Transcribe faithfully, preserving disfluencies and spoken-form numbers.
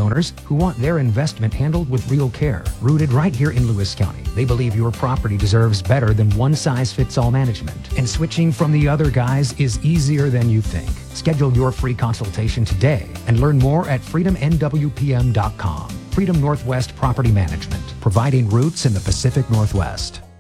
owners who want their investment handled with real care, rooted right here in Lewis County. They believe your property deserves better than one-size-fits-all management, and switching from the other guys is easier than you think. Schedule your free consultation today and learn more at freedom n w p m dot com. Freedom Northwest Property Management, providing roots in the Pacific Northwest.